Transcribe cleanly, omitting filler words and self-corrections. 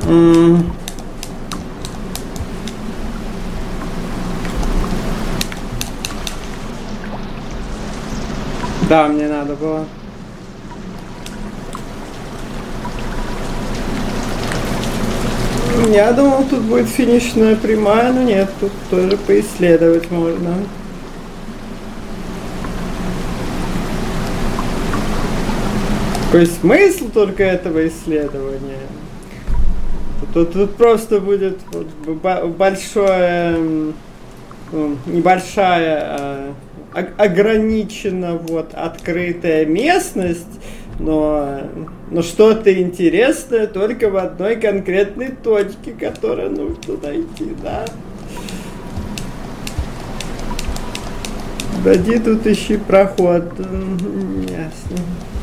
Да, мне надо было. Я думал, тут будет финишная прямая, но нет, тут тоже поисследовать можно. Какой смысл только этого исследования? Тут просто будет небольшая, ограничена открытая местность, но что-то интересное только в одной конкретной точке, которую нужно найти, да? Дойди, тут ищи проход. Ясно.